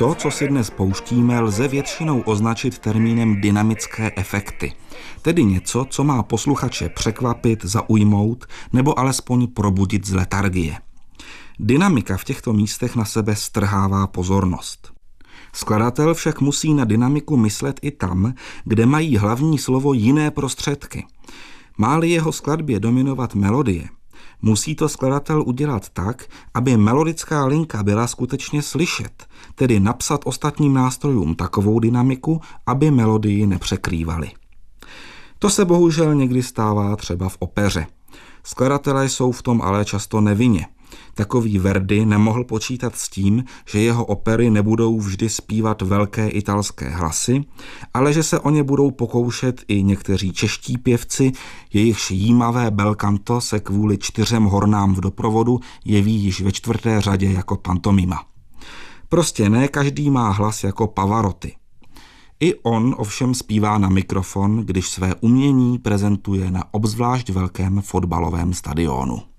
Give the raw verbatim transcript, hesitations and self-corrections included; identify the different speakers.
Speaker 1: To, co si dnes pouštíme, lze většinou označit termínem dynamické efekty, tedy něco, co má posluchače překvapit, zaujmout nebo alespoň probudit z letargie. Dynamika v těchto místech na sebe strhává pozornost. Skladatel však musí na dynamiku myslet i tam, kde mají hlavní slovo jiné prostředky. Má-li jeho skladbě dominovat melodie, musí to skladatel udělat tak, aby melodická linka byla skutečně slyšet, tedy napsat ostatním nástrojům takovou dynamiku, aby melodii nepřekrývaly. To se bohužel někdy stává třeba v opeře. Skladatelé jsou v tom ale často nevinně. Takový Verdi nemohl počítat s tím, že jeho opery nebudou vždy zpívat velké italské hlasy, ale že se o ně budou pokoušet i někteří čeští pěvci, jejichž jímavé bel canto se kvůli čtyřem hornám v doprovodu jeví již ve čtvrté řadě jako pantomima. Prostě ne každý má hlas jako Pavarotti. I on ovšem zpívá na mikrofon, když své umění prezentuje na obzvlášť velkém fotbalovém stadionu.